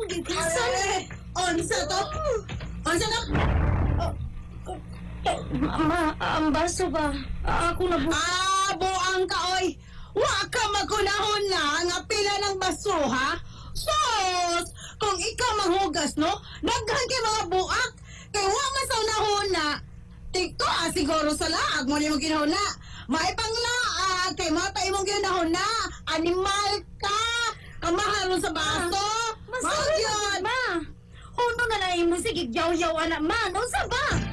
gigasan. Onsa to? Onsa to? Ma, ang baso ba? Ako na Buang ka, oy! Wa ka magunahon na nga pila ng baso, ha? Sos! Kung ikaw manghugas, no? Daghan kay mga buak! Kay wa masaunahon na! Tiko, siguro sa laag mo ni mo ginahon na! Maipanglaag kay mata imong ginahon na! Animal ka! Kamaharon sa baso! Masabi na, ma! Huno na lang mo sige yaw-yaw anak, ma! Ano sa ba?